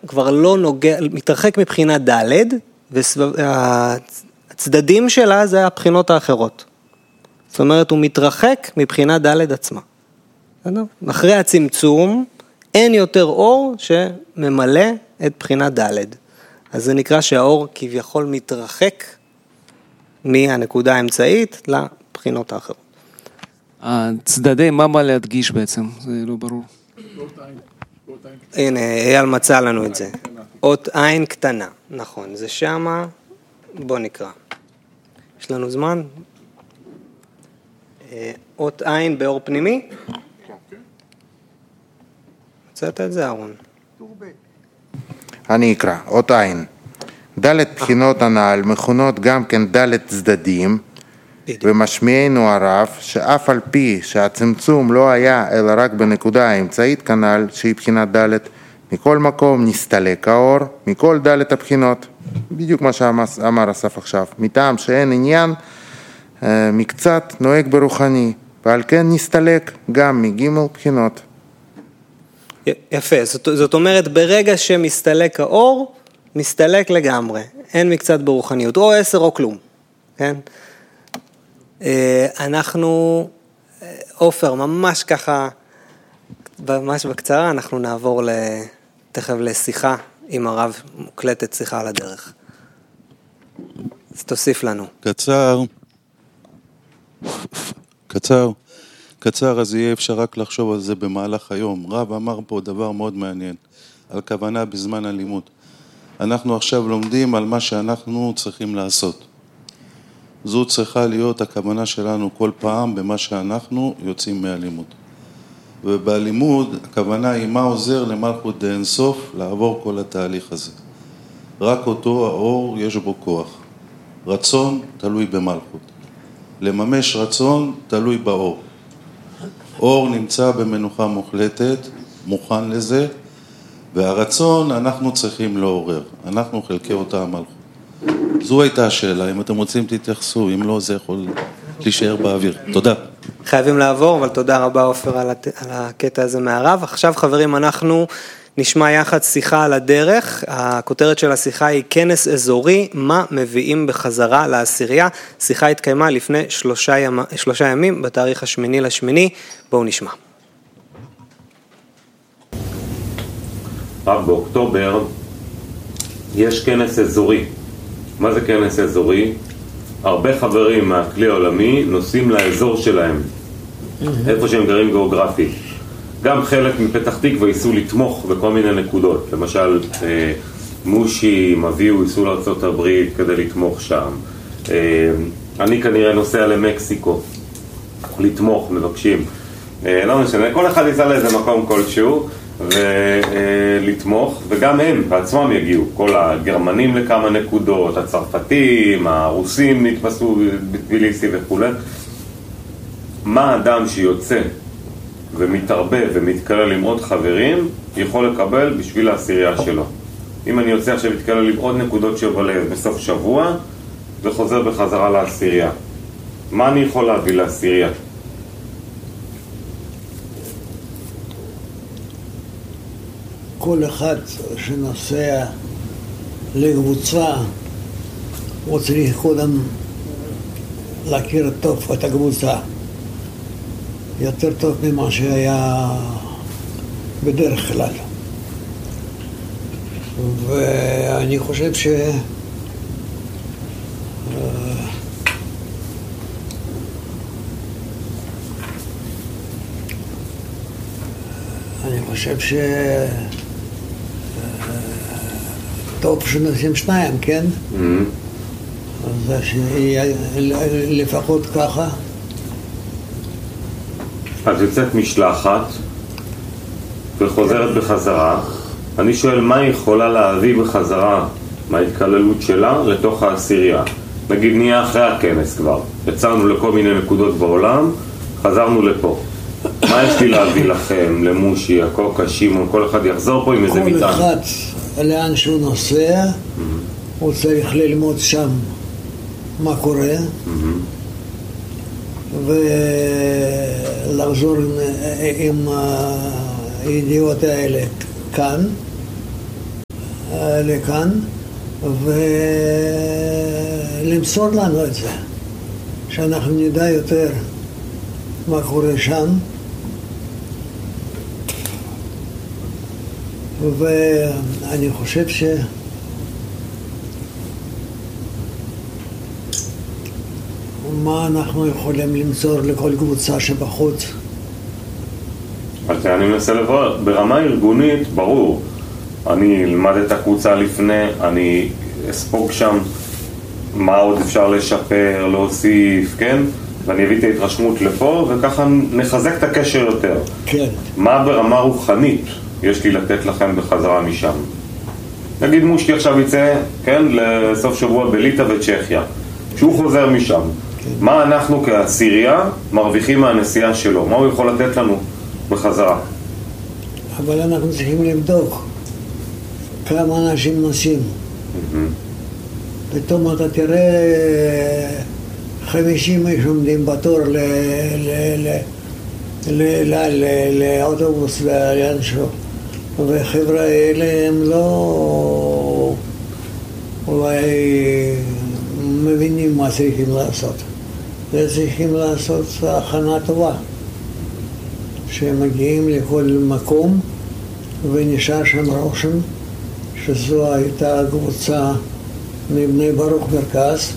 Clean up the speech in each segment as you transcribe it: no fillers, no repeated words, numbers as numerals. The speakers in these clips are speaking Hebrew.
כבר לא נוגע, מתרחק מבחינה ד' והצדדים שלה זה הבחינות האחרות. זאת אומרת, הוא מתרחק מבחינה ד' עצמה. אחרי הצמצום, אין יותר אור שממלא את בחינה ד'. אז זה נקרא שהאור כביכול מתרחק מהנקודה האמצעית לבחינות האחרות. הצדדי, מה להדגיש בעצם? זה לא ברור. הנה, אייל מצא לנו את זה. אות עין קטנה, נכון, זה שמה, בוא נקרא. יש לנו זמן? אות עין באור פנימי? מצאת את זה, אהרון? אני אקרא, אות עין. ד' בחינות הנעל מכונות גם כן ד' צדדים, ומשמיענו הרב שאף על פי שהצמצום לא היה אלא רק בנקודה האמצעית כנ"ל שהיא בחינת ד', מכל מקום נסתלק האור מכל ד' הבחינות, בדיוק מה שאמר אסף עכשיו, מטעם שאין עניין מקצת נוהג ברוחני, ועל כן נסתלק גם מג' בחינות. יפה, זאת אומרת ברגע שמסתלק האור, מסתלק לגמרי, אין מקצת ברוחניות, או 10 או כלום, כן? אנחנו, אופר, ממש ככה, ממש בקצרה, אנחנו נעבור תכף לשיחה עם הרב, מוקלטת שיחה על הדרך. אז תוסיף לנו. קצר, אז יהיה אפשר רק לחשוב על זה במהלך היום. רב אמר פה דבר מאוד מעניין, על כוונה בזמן הלימוד. אנחנו עכשיו לומדים על מה שאנחנו צריכים לעשות. זו צריכה להיות הכוונה שלנו כל פעם במה שאנחנו יוצאים מהלימוד. ובלימוד הכוונה היא מה עוזר למלכות דאין סוף לעבור כל התהליך הזה. רק אותו האור יש בו כוח. רצון תלוי במלכות. לממש רצון תלוי באור. אור נמצא במנוחה מוחלטת, מוכן לזה, והרצון אנחנו צריכים לעורר. אנחנו חלקי אותה המלכות. זו הייתה השאלה, אם אתם רוצים תתייחסו, אם לא זה יכול להישאר באוויר. תודה. חייבים לעבור, אבל תודה רבה אופר על הקטע הזה מהרב. עכשיו חברים, אנחנו נשמע יחד שיחה על הדרך. הכותרת של השיחה היא כנס אזורי, מה מביאים בחזרה לעשירייה. שיחה התקיימה לפני 3 ימים, בתאריך 8/8. בואו נשמע. באוקטובר יש כנס אזורי. מה זה כנס אזורי? הרבה חברים מהכלי העולמי נוסעים לאזור שלהם, איפה שהם גרים גיאוגרפית. גם חלק מפתח תקווה ייסעו לתמוך בכל מיני נקודות. למשל, מושי, מביאו, ייסעו לארצות הברית כדי לתמוך שם. אני כנראה נוסע למקסיקו, לתמוך, מבקשים. לא משנה, כל אחד ייסע לאיזה מקום כלשהו ולתמוך, וגם הם בעצמם יגיעו. כל הגרמנים לכמה נקודות, הצרפתים, הרוסים נתפסו בטביליסי וכו'. מה האדם שיוצא ומתרבה ומתקלל עם עוד חברים יכול לקבל בשביל העשירייה שלו? אם אני יוצא עכשיו להתקלל עם עוד נקודות שבלב בסוף שבוע וחוזר בחזרה לעשירייה, מה אני יכול להביא לעשירייה? כל אחד שנוסע לקבוצה הוא צריך קודם להכיר טוב את הקבוצה, יותר טוב ממה שהיה בדרך כלל. ואני חושב טוב שנוסעים 2, כן? אז לפחות ככה. אז יוצאת משלחת וחוזרת בחזרה. אני שואל, מה היא יכולה להביא בחזרה מההתקללות שלה לתוך העשירייה? נגיד נהיה אחרי הכנס כבר, יצרנו לכל מיני נקודות בעולם, חזרנו לפה. מה יש לי להביא לכם, למושי, הקוקה, שימון, כל אחד יחזור פה עם איזה מטען? כל אחד לאן שהוא נוסע, הוא צריך ללמוד שם מה קורה, ולחזור עם הידיעות האלה כאן, לכאן ולמסור לנו את זה, שאנחנו נדע יותר מה קורה שם. ואני חושב מה אנחנו יכולים למסור לכל קבוצה שבחוץ. אז אני מנסה לברר, ברמה ארגונית, ברור, אני אלמד את הקבוצה לפני, אני אספוג שם מה עוד אפשר לשפר, להוסיף, כן? ואני אביא את ההתרשמות לפה, וככה נחזק את הקשר יותר. כן. מה ברמה רוחנית יש לי לתת לכם בחזרה משם? נגיד מושקי עכשיו יצא, כן, לסוף שבוע בליטא וצ'כיה. שהוא חוזר משם. כן. מה אנחנו כעשירייה מרוויחים מהנסיעה שלו? מה הוא יכול לתת לנו בחזרה? אבל אנחנו צריכים לבדוק כמה אנשים נוסעים. פתאום אתה תראה 50 איש עומדים בתור לאוטובוס לאן שהוא, וחבר'ה האלה הם לא אולי מבינים מה צריכים לעשות. צריכים לעשות הכנה טובה, שהם מגיעים לכל מקום ונשאר שם רושם שזו הייתה קבוצה מבני ברוך מרכז,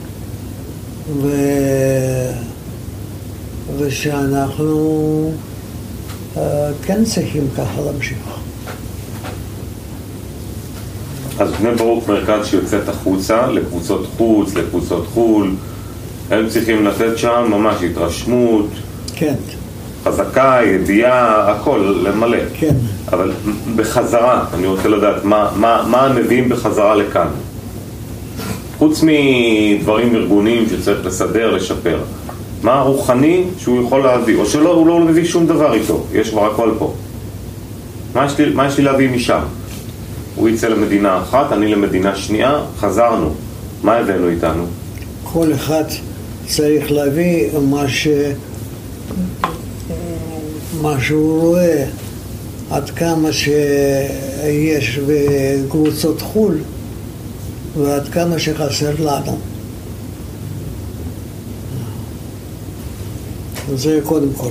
ושאנחנו כן צריכים ככה להמשיך. אז בני ברוך מרכז שיוצאת החוצה לקבוצות חוץ, לקבוצות חול, הם צריכים לתת שם ממש התרשמות, כן. חזקה, ידיעה, הכל, למלא. כן. אבל בחזרה, אני רוצה לדעת מה הם מביאים בחזרה לכאן. חוץ מדברים ארגוניים שצריך לסדר, לשפר. מה הרוחני שהוא יכול להביא? או שלא, הוא לא מביא שום דבר איתו. יש כבר הכל פה. מה יש לי להביא משם? הוא יצא למדינה אחת, אני למדינה שנייה, חזרנו. מה הבאנו איתנו? כל אחד צריך להביא מה שהוא רואה, עד כמה שיש בקבוצות חול ועד כמה שחסר לנו. זה קודם כל.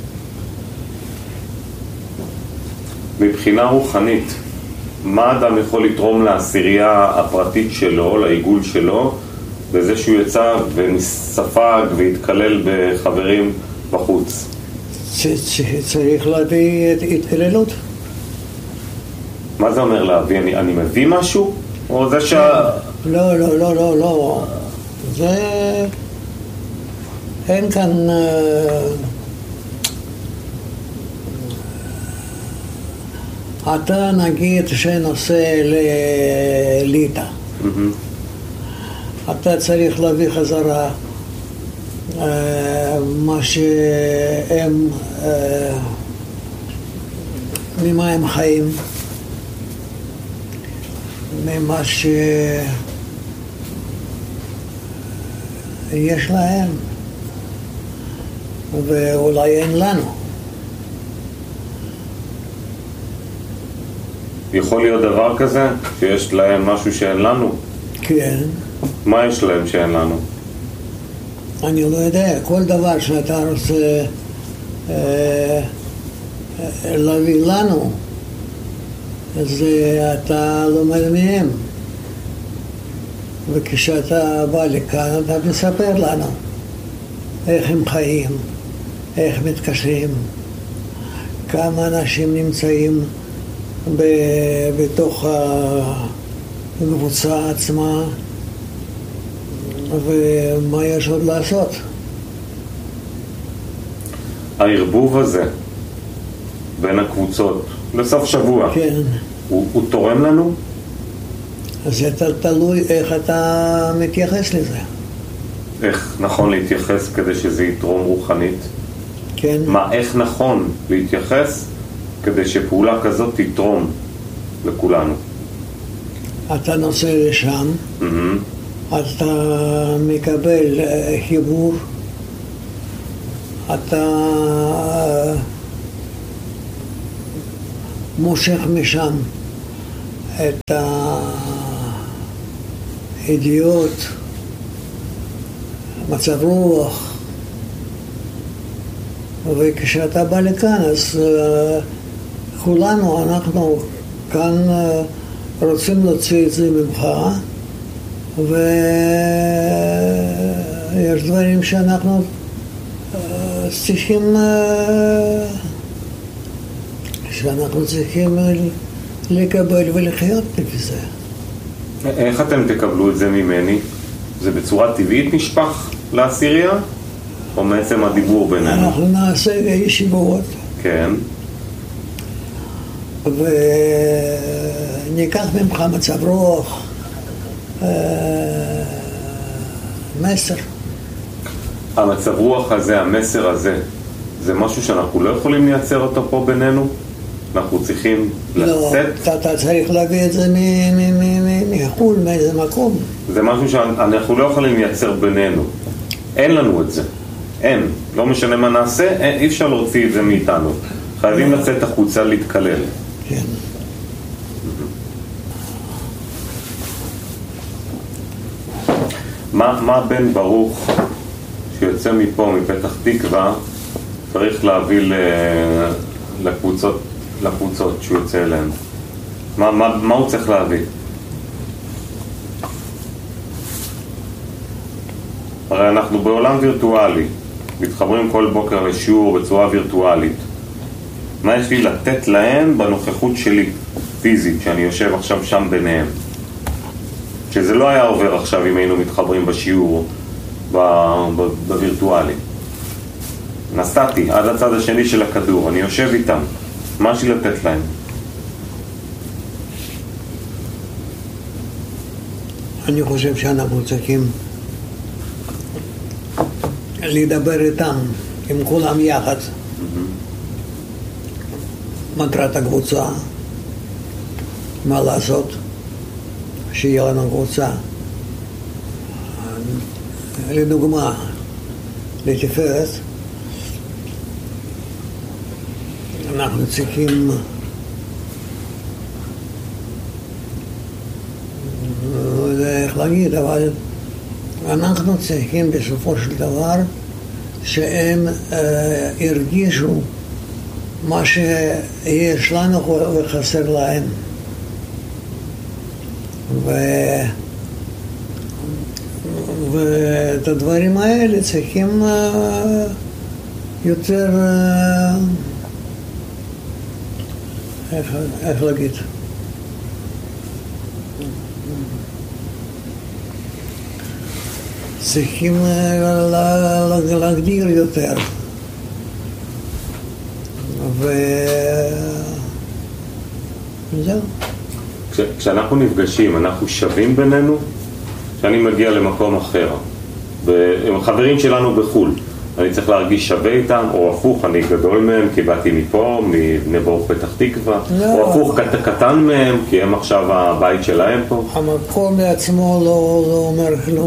מבחינה רוחנית, מה אדם יכול לתרום לעשירייה הפרטית שלו, לעיגול שלו, בזה שהוא יצא ונספג והתקלל בחברים בחוץ? צריך להביא התקללות. מה זה אומר להביא? אני מביא משהו? או זה לא. זה... אין כאן... אתה נגיד שנוסע לליטא. אתה צריך להביא חזרה מה שהם, ממה הם חיים, ממה שיש להם ואולי אין לנו. יכול להיות דבר כזה? שיש להם משהו שאין לנו? כן. מה יש להם שאין לנו? אני לא יודע, כל דבר שאתה רוצה להביא לנו, אז אתה לומד מהם. וכשאתה בא לכאן, אתה מספר לנו איך הם חיים, איך מתקשרים, כמה אנשים נמצאים בתוך הקבוצה עצמה, ומה יש עוד לעשות. הערבוב הזה בין הקבוצות בסוף שבוע, כן. הוא תורם לנו? אז זה תלוי איך אתה מתייחס לזה. איך נכון להתייחס כדי שזה יתרום רוחנית? כן. איך נכון להתייחס כדי שפעולה כזאת תתרום לכולנו? אתה נוסע לשם, אתה מקבל חיבור, אתה מושך משם את הידיעות, מצב רוח, וכשאתה בא לכאן, אז כולנו, אנחנו כאן רוצים להוציא את זה ממך, ויש דברים שאנחנו צריכים לקבל ולחיות מזה. איך אתם תקבלו את זה ממני? זה בצורה טבעית נשפך לעשירייה? או מעצם הדיבור בינינו? אנחנו נעשה ישיבות. כן. וניקח ממך מצב רוח, מסר. המצב רוח הזה, המסר הזה, זה משהו שאנחנו לא יכולים לייצר אותו פה בינינו? אנחנו צריכים לצאת? לא, אתה צריך להביא את זה מחול, מאיזה מקום. זה משהו שאנחנו לא יכולים לייצר בינינו. אין לנו את זה. אין. לא משנה מה נעשה, אי אפשר להוציא את זה מאיתנו. חייבים לצאת החוצה להתקלל. כן. מה בן ברוך שיוצא מפה, מפתח תקווה, צריך להביא לקבוצות שהוא יוצא אליהן? מה הוא צריך להביא? הרי אנחנו בעולם וירטואלי, מתחברים כל בוקר לשיעור בצורה וירטואלית. מה יש לי לתת להם בנוכחות שלי, פיזית, שאני יושב עכשיו שם ביניהם? שזה לא היה עובר עכשיו אם היינו מתחברים בשיעור בווירטואלי. נסעתי עד הצד השני של הכדור, אני יושב איתם. מה יש לי לתת להם? אני חושב שאנחנו צריכים לדבר איתם, עם כולם יחד. מטרת הקבוצה, מה לעשות, שיהיה לנו קבוצה. לדוגמה, לתפארת, אנחנו צריכים לא יודע איך להגיד, אבל אנחנו צריכים בסופו של דבר שהם הרגישו מה שיש לנו וחסר להם. ואת הדברים האלה צריכים יותר, איך להגיד? צריכים להגדיר יותר. וזהו. כשאנחנו נפגשים, אנחנו שווים בינינו? כשאני מגיע למקום אחר, עם חברים שלנו בחול, אני צריך להרגיש שווה איתם, או הפוך, אני גדול מהם כי באתי מפה, מבני ברוך פתח תקווה, או הפוך, קטן מהם כי הם עכשיו הבית שלהם פה. המקום בעצמו לא אומר כלום.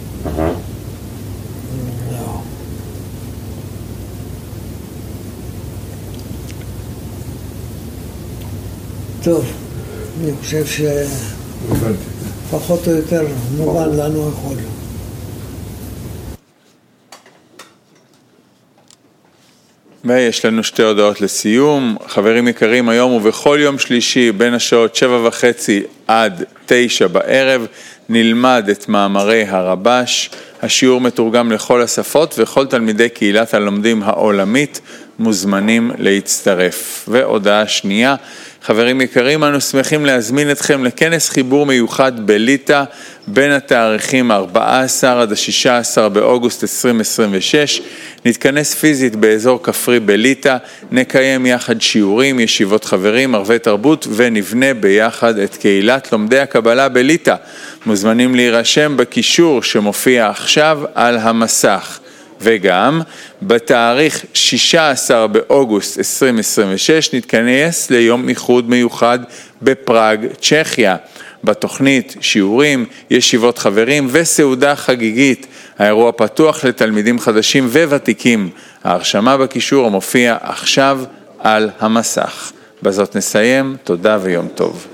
טוב, אני חושב שפחות או יותר מובן לנו הכל. ויש לנו שתי הודעות לסיום. חברים יקרים, היום ובכל יום שלישי בין השעות 7:30 עד 9 בערב נלמד את מאמרי הרבש. השיעור מתורגם לכל השפות וכל תלמידי קהילת הלומדים העולמית מוזמנים להצטרף. והודעה שנייה, חברים יקרים, אנו שמחים להזמין אתכם לכנס חיבור מיוחד בליטא בין התאריכים 14 עד 16 באוגוסט 2026. נתכנס פיזית באזור כפרי בליטא, נקיים יחד שיעורים, ישיבות חברים, ערבי תרבות ונבנה ביחד את קהילת לומדי הקבלה בליטא. מוזמנים להירשם בקישור שמופיע עכשיו על המסך. וגם בתאריך 16 באוגוסט 2026 נתכנס ליום איחוד מיוחד בפראג, צ'כיה. בתוכנית שיעורים, ישיבות חברים וסעודה חגיגית. האירוע פתוח לתלמידים חדשים וותיקים. ההרשמה בקישור המופיע עכשיו על המסך. בזאת נסיים, תודה ויום טוב.